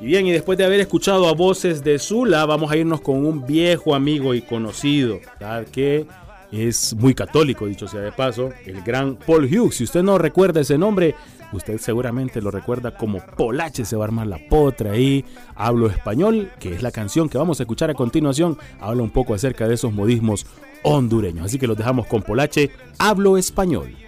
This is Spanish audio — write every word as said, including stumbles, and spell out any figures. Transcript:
Y bien, y después de haber escuchado a Voces de Sula, vamos a irnos con un viejo amigo y conocido, ¿verdad? Que es muy católico, dicho sea de paso, el gran Paul Hughes. Si usted no recuerda ese nombre, usted seguramente lo recuerda como Polache, se va a armar la potra ahí. Hablo Español, que es la canción que vamos a escuchar a continuación, habla un poco acerca de esos modismos hondureños. Así que los dejamos con Polache, Hablo Español.